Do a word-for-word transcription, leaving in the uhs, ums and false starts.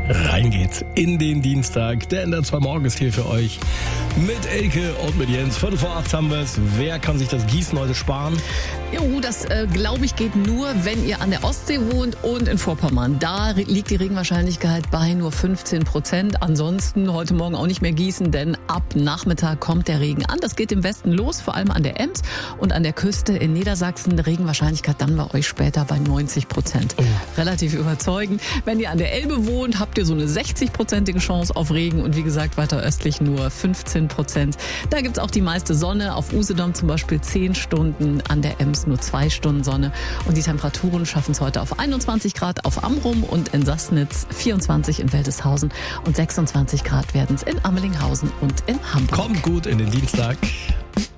Rein geht's in den Dienstag. Der Ender zwei Morgen ist hier für euch. Mit Elke und mit Jens. Viertel vor acht haben wir es. Wer kann sich das Gießen heute sparen? Jo, das äh, glaube ich geht nur, wenn ihr an der Ostsee wohnt und in Vorpommern. Da liegt die Regenwahrscheinlichkeit bei nur fünfzehn Prozent. Ansonsten heute Morgen auch nicht mehr gießen, denn ab Nachmittag kommt der Regen an. Das geht im Westen los, vor allem an der Ems und an der Küste in Niedersachsen. Regenwahrscheinlichkeit dann bei euch später bei neunzig Prozent. Oh. Relativ überzeugend. Wenn ihr an der Elbe wohnt, habt ihr so eine sechzig-prozentige Chance auf Regen und wie gesagt weiter östlich nur fünfzehn Prozent. Da gibt's auch die meiste Sonne. Auf Usedom zum Beispiel zehn Stunden, an der Ems nur zwei Stunden Sonne. Und die Temperaturen schaffen es heute auf einundzwanzig Grad auf Amrum und in Sassnitz, vierundzwanzig in Wildeshausen und sechsundzwanzig Grad werden es in Ammelinghausen und in Hamburg. Kommt gut in den Dienstag.